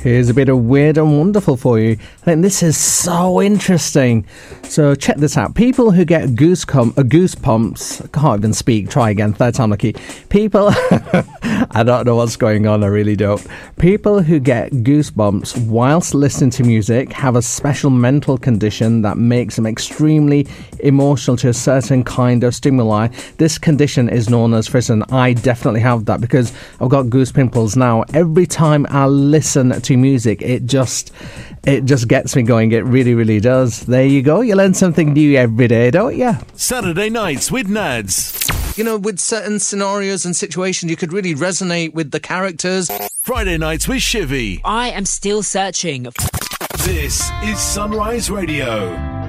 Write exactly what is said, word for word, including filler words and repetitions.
Here's a bit of Weird and Wonderful for you. I think this is so interesting. So check this out. People who get goose com- uh, goosebumps, I can't even speak, try again, third time lucky. People, I don't know what's going on, I really don't. People who get goosebumps whilst listening to music have a special mental condition that makes them extremely emotional to a certain kind of stimuli. This condition is known as frisson. I definitely have that because I've got goose pimples now. Every time I listen to music, it just it just gets me going. It really, really does. There you go. You learn something new every day, don't you? Saturday Nights with Nads. You know, with certain scenarios and situations, you could really resonate with the characters. Friday Nights with Shivy. I am still searching. This is Sunrise Radio.